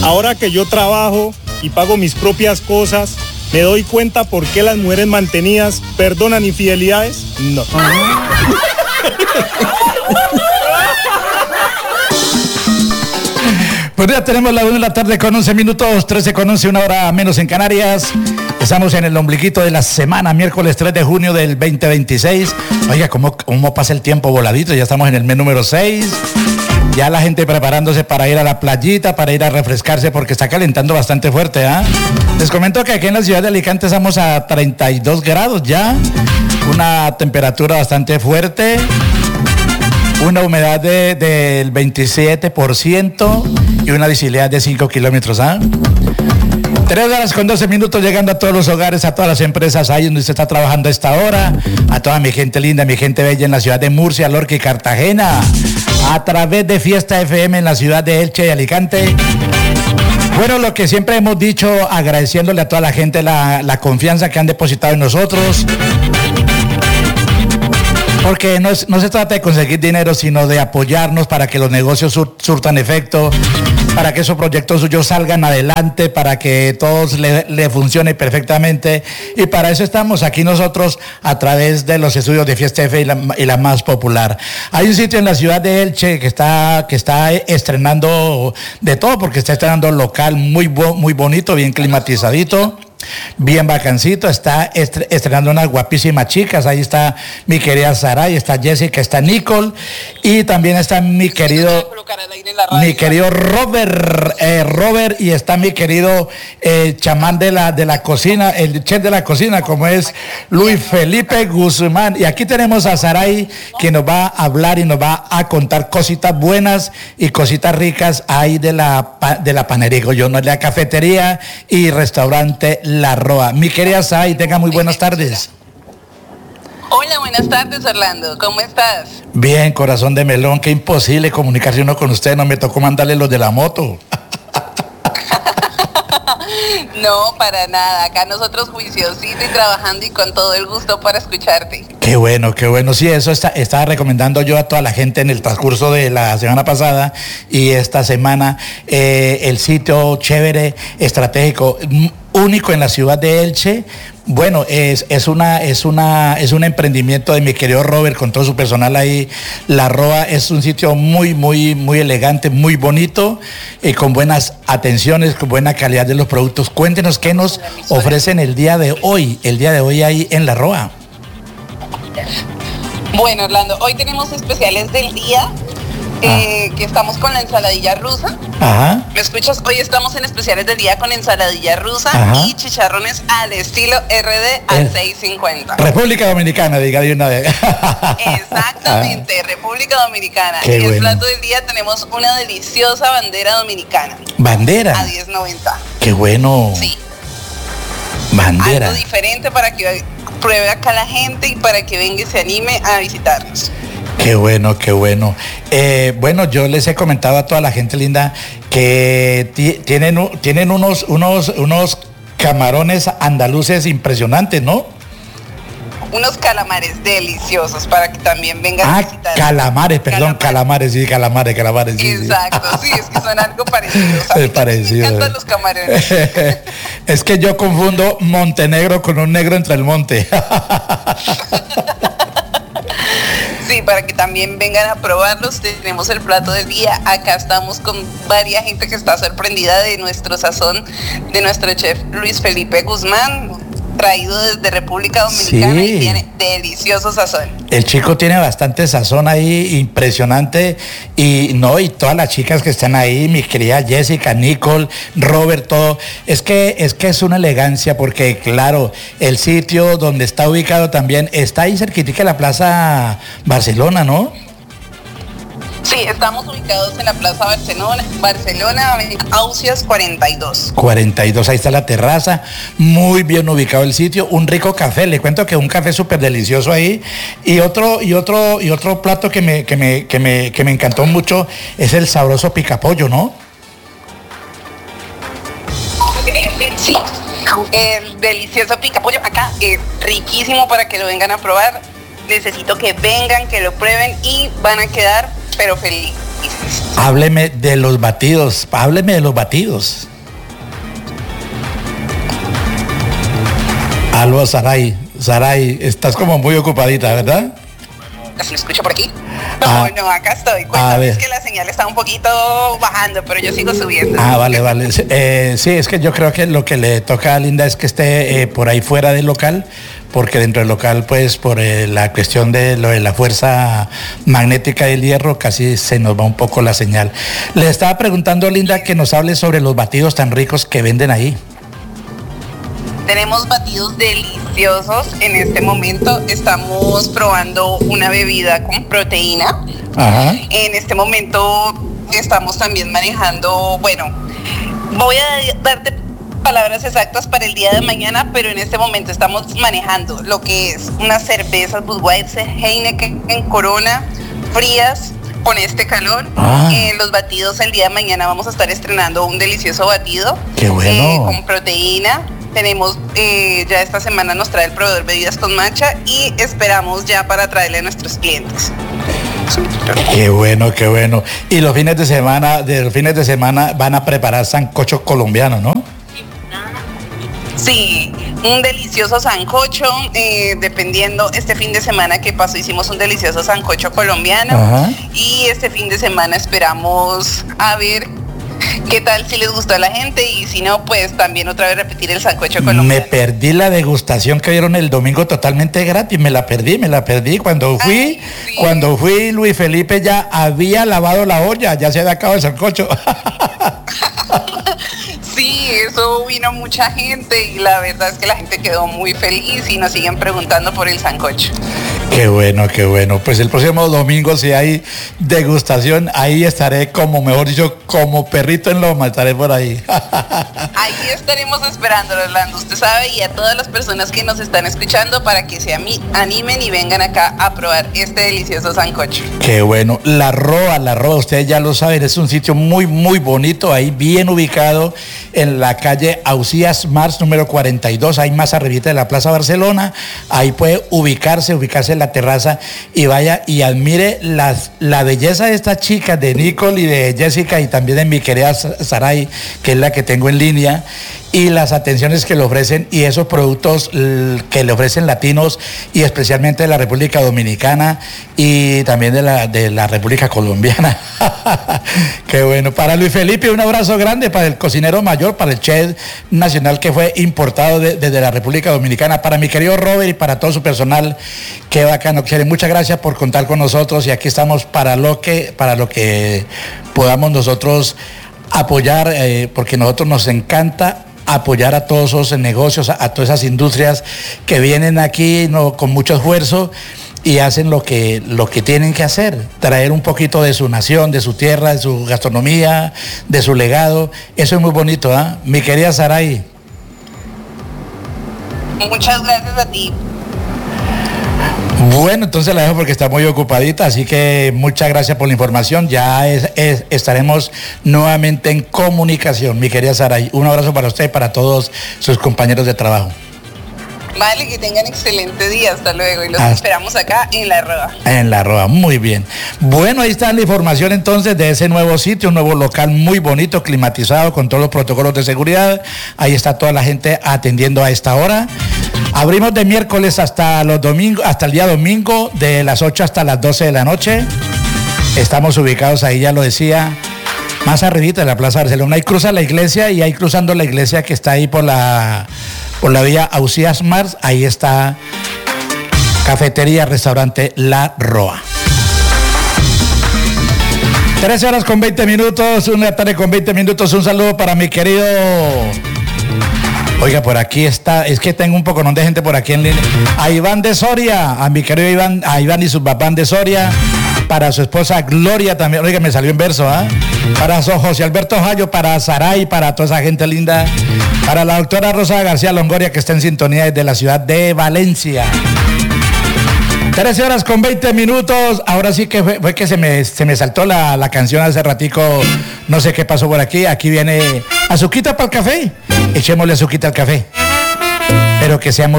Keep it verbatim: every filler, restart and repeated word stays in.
Ahora que yo trabajo y pago mis propias cosas, ¿me doy cuenta por qué las mujeres mantenidas perdonan infidelidades? No. Pues ya tenemos la una de la tarde con once minutos, trece con once, una hora menos en Canarias. Estamos en el ombliguito de la semana, miércoles tres de junio del veinte veintiséis. Oiga, ¿cómo, cómo pasa el tiempo voladito? Ya estamos en el mes número seis. Ya la gente preparándose para ir a la playita, para ir a refrescarse, porque está calentando bastante fuerte, ¿ah? ¿eh? Les comento que aquí en la ciudad de Alicante estamos a treinta y dos grados ya. Una temperatura bastante fuerte. Una humedad de, del veintisiete por ciento y una visibilidad de cinco kilómetros. ¿ah? tres horas con doce minutos, llegando a todos los hogares, a todas las empresas ahí donde usted está trabajando a esta hora, a toda mi gente linda, mi gente bella en la ciudad de Murcia, Lorca y Cartagena, a través de Fiesta F M en la ciudad de Elche y Alicante. Bueno, lo que siempre hemos dicho, agradeciéndole a toda la gente la, la confianza que han depositado en nosotros. Porque no, es, no se trata de conseguir dinero, sino de apoyarnos para que los negocios sur, surtan efecto, para que esos proyectos suyos salgan adelante, para que todos le, le funcione perfectamente. Y para eso estamos aquí nosotros a través de los estudios de Fiesta F y la, y la más popular. Hay un sitio en la ciudad de Elche que está, que está estrenando de todo, porque está estrenando local muy, muy bonito, bien climatizadito. Bien bacancito, está estrenando unas guapísimas chicas. Ahí está mi querida Saray, está Jessica, está Nicole y también está mi querido mi querido Robert eh, Robert y está mi querido eh, chamán de la de la cocina, el chef de la cocina, como es Luis Felipe Guzmán. Y aquí tenemos a Saray, que nos va a hablar y nos va a contar cositas buenas y cositas ricas ahí de la de la panadería, yo no, de la cafetería y restaurante La Roa. Mi querida Saray, tenga muy buenas tardes. Hola, buenas tardes, Orlando. ¿Cómo estás? Bien, corazón de melón. Qué imposible comunicarse uno con usted. No me tocó mandarle los de la moto. No, para nada. Acá nosotros juiciosito y trabajando y con todo el gusto para escucharte. Qué bueno, qué bueno. Sí, eso está, estaba recomendando yo a toda la gente en el transcurso de la semana pasada y esta semana. Eh, el sitio chévere, estratégico, único en la ciudad de Elche. Bueno, es, es una, es una, es un emprendimiento de mi querido Robert con todo su personal ahí. La Roa es un sitio muy, muy, muy elegante, muy bonito, eh, con buenas atenciones, con buena calidad de los productos. Cuéntenos qué nos ofrecen el día de hoy, el día de hoy ahí en La Roa. Bueno, Orlando, hoy tenemos especiales del día. Eh, ah. que estamos con la ensaladilla rusa. Ajá. ¿Me escuchas? Hoy estamos en especiales del día con ensaladilla rusa. Ajá. Y chicharrones al estilo R D al eh. seis cincuenta. República Dominicana, diga de una vez. Exactamente, ah. República Dominicana. Qué y bueno. el plato del día tenemos una deliciosa bandera dominicana. ¿Bandera? A diez noventa. Qué bueno. Sí. Bandera. Algo diferente para que pruebe acá la gente y para que venga y se anime a visitarnos. Qué bueno, qué bueno. Eh, bueno, yo les he comentado a toda la gente linda que t- tienen, tienen unos, unos, unos camarones andaluces impresionantes, ¿no? Unos calamares deliciosos para que también vengan ah, a visitar. calamares, perdón, calamares, sí, calamares, calamares. Sí, exacto, sí. sí, es que son algo parecidos. A mí es parecido. Me encantan los camarones. Es que yo confundo Montenegro con un negro entre el monte. Sí, para que también vengan a probarlos. Tenemos el plato del día. Acá estamos con varias gente que está sorprendida de nuestro sazón, de nuestro chef Luis Felipe Guzmán, traído desde República Dominicana. Sí. Y tiene delicioso sazón. El chico tiene bastante sazón ahí, impresionante. Y no, y todas las chicas que están ahí, mi querida Jessica, Nicole, Robert, todo. Es que es que es una elegancia porque, claro, el sitio donde está ubicado también está ahí cerquitica de la Plaza Barcelona, ¿no? Sí, estamos ubicados en la Plaza Barcelona, Barcelona, Ausias cuarenta y dos. cuarenta y dos, ahí está la terraza, muy bien ubicado el sitio, un rico café, le cuento que un café súper delicioso ahí, y otro, y otro, y otro plato que me, que me, que me, que me encantó mucho es el sabroso picapollo, ¿no? Sí, el delicioso picapollo acá es riquísimo para que lo vengan a probar. Necesito que vengan, que lo prueben y van a quedar pero feliz. Hábleme de los batidos, hábleme de los batidos. Aló, Saray, Saray, estás como muy ocupadita, ¿verdad? ¿Lo escucho por aquí? No, ah, no, acá estoy. Cuéntame, es que la señal está un poquito bajando, pero yo sigo subiendo. Ah, vale, vale. Eh, sí, es que yo creo que lo que le toca a Linda es que esté eh, por ahí fuera del local, porque dentro del local, pues, por eh, la cuestión de lo de la fuerza magnética del hierro, casi se nos va un poco la señal. Le estaba preguntando a Linda que nos hable sobre los batidos tan ricos que venden ahí. Tenemos batidos deliciosos. En este momento estamos probando una bebida con proteína. Ajá. En este momento estamos también manejando, bueno, voy a darte palabras exactas para el día de mañana, pero en este momento estamos manejando lo que es unas cervezas Budweiser, Heineken, en Corona, frías, con este calor. Ah. Eh, los batidos el día de mañana vamos a estar estrenando un delicioso batido. Qué bueno. Eh, con proteína. Tenemos, eh, ya esta semana nos trae el proveedor bebidas con matcha y esperamos ya para traerle a nuestros clientes. Qué bueno, qué bueno. Y los fines de semana, de los fines de semana van a preparar sancocho colombiano, ¿no? Sí, un delicioso sancocho, eh, dependiendo, este fin de semana que pasó hicimos un delicioso sancocho colombiano. Ajá. Y este fin de semana esperamos a ver qué tal, si les gustó a la gente, y si no, pues también otra vez repetir el sancocho colombiano. Me perdí la degustación que dieron el domingo totalmente gratis, me la perdí, me la perdí. Cuando fui, Ay, sí. cuando fui, Luis Felipe ya había lavado la olla, ya se había acabado el sancocho. Sí, eso vino mucha gente y la verdad es que la gente quedó muy feliz y nos siguen preguntando por el sancocho. Qué bueno, qué bueno. Pues el próximo domingo, si hay degustación, ahí estaré como, mejor dicho, como perrito en loma, estaré por ahí. Ahí estaremos esperando, Orlando, usted sabe, y a todas las personas que nos están escuchando para que se animen y vengan acá a probar este delicioso sancocho. Qué bueno. La Roa, La Roa, ustedes ya lo saben, es un sitio muy, muy bonito, ahí bien ubicado en la calle Ausías Mars, número cuarenta y dos, ahí más arribita de la Plaza Barcelona. Ahí puede ubicarse, ubicarse en la terraza y vaya y admire las, la belleza de estas chicas, de Nicole y de Jessica, y también de mi querida Saray, que es la que tengo en línea, y las atenciones que le ofrecen y esos productos que le ofrecen latinos y especialmente de la República Dominicana y también de la, de la República Colombiana. Qué bueno. Para Luis Felipe, un abrazo grande, para el cocinero mayor, para el chef nacional que fue importado de, desde la República Dominicana, para mi querido Robert y para todo su personal. Qué bacano. Muchas gracias por contar con nosotros y aquí estamos para lo que, para lo que podamos nosotros apoyar, eh, porque a nosotros nos encanta apoyar a todos esos negocios, a, a todas esas industrias que vienen aquí, ¿no?, con mucho esfuerzo y hacen lo que, lo que tienen que hacer, traer un poquito de su nación, de su tierra, de su gastronomía, de su legado. Eso es muy bonito, ¿eh? Mi querida Saray. Muchas gracias a ti. Bueno, entonces la dejo porque está muy ocupadita, así que muchas gracias por la información. Ya es, es, estaremos nuevamente en comunicación, mi querida Saray. Un abrazo para usted y para todos sus compañeros de trabajo. Vale, que tengan excelente día. Hasta luego. Y los Hasta esperamos acá en La Roa. En La Roa, muy bien. Bueno, ahí está la información entonces de ese nuevo sitio, un nuevo local muy bonito, climatizado, con todos los protocolos de seguridad. Ahí está toda la gente atendiendo a esta hora. Abrimos de miércoles hasta los domingos, hasta el día domingo, de las ocho hasta las doce de la noche. Estamos ubicados ahí, ya lo decía, más arribita de la Plaza Barcelona. Ahí cruza la iglesia y ahí cruzando la iglesia que está ahí por la, por la vía Ausías Mars, ahí está Cafetería, Restaurante La Roa. trece horas con veinte minutos, una tarde con veinte minutos. Un saludo para mi querido... Oiga, por aquí está, es que tengo un poco de gente por aquí en línea. A Iván de Soria, a mi querido Iván, a Iván y su papá de Soria, para su esposa Gloria también, oiga, me salió en verso, ¿ah? ¿eh? Para su José Alberto Jayo, para Saray, para toda esa gente linda, para la doctora Rosa García Longoria, que está en sintonía desde la ciudad de Valencia. trece horas con veinte minutos. Ahora sí que fue, fue que se me, se me saltó la, la canción hace ratico. No sé qué pasó por aquí. Aquí viene azuquita para el café. Echémosle azuquita al café. Pero que sea muy